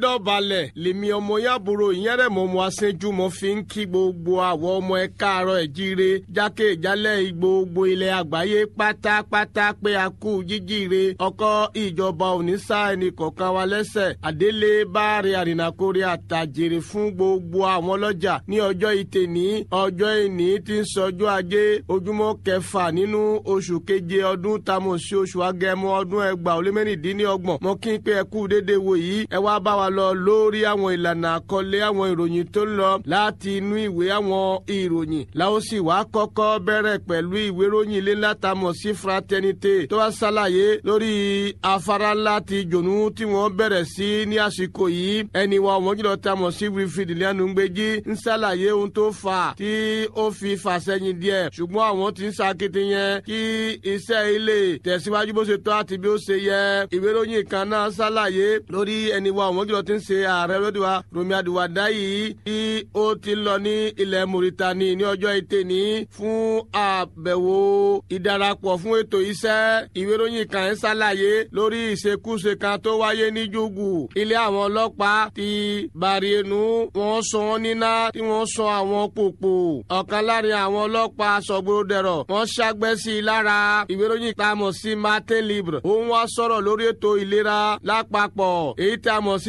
dọ̀balẹ̀ lèmi ọmọ yàbúrò ìyẹn rẹ̀ mọ́ mọ́ aṣẹ́jú mọ́ fi ń kí gbogbo àwọn ọmọ ẹ káàárọ̀ ẹ̀ jíire jákèjálẹ̀ gbogbo ilẹ̀ àgbáyé pátápátá pé a kú jíjíire ọkọ̀ ìjọba òní sá ẹnì kọ̀ọ̀kan wa lẹ́sẹ̀ àdélé báàrẹ̀ àrìnàkórè àtàjèrè fún gbogbo àwọn ọlọ́jà ní ọjọ́ ìtẹ̀ní ọjọ́ ìní tí ń sọjọ́ ajé ojúmọ́ kẹfà nínú oṣù keje ọdún tamọ̀ sí oṣù agẹmọ ọdún ẹgbàá ó lé mẹ́rìndínlọ́gbọ̀n mọ́ kí n pé ẹ kú déédéé wò yìí ẹ wá bá wa lọ lórí àwọn ìlànà àkọlé àwọn ìròyìn tó ń lọ láti inú ìwé àwọn ìròyìn láó sì wá kọ́kọ́ bẹ̀rẹ̀ pẹ̀lú ìwé ìròyìn ilé ńlá tamọ̀ sí Fraternité tó wá ṣàlàyé lórí afárá ńlá ti jònú tí wọ́n bẹ̀rẹ̀ sí ní àsìkò yìí ẹni wa ọmọ jùlọ tamọ̀ sí Wilfred Lianungbeji ń ṣàlàyé ohun tó fà tí ó fi fà sẹ́yìn díẹ̀ ṣùgbọ́n àwọn tí ń ṣakitiyan kí iṣẹ́ ilé tẹ̀síwájú bó ṣe tọ́ àti bí ó ṣe yẹ ìwé ìròyìn kan náà ṣàlàyé lórí ẹni wa ọmọ jùlọ tí ń ṣe ààrẹ lódìwà Rọ̀mí Àdìwàdá yìí tí ó ti lọ ní ilẹ̀ Mauritani ní ọjọ́ ìtẹ̀ní fún àbẹ̀wò ìdarapọ̀ fún ètò iṣẹ́ ìwé ìròyìn kan ń ṣàlàyé lórí ìṣekúṣe kan tó wáyé ní Júgù ilé àwọn ọlọ́pàá ti Bàrẹ̀nù wọ́n sọ wọ́n níná tí wọ́n sọ àwọn pòpò ọ̀kan láàrin àwọn ọlọ́pàá sọ̀gbọ́dẹ̀rọ̀ wọ́n ṣàgbẹ́ sí i lára ìwé ìròyìn tá a mọ̀ sí Matin Libre òun wá sọ̀rọ̀ lórí ètò ìlera lápapọ̀ èyí tá a mọ̀ sí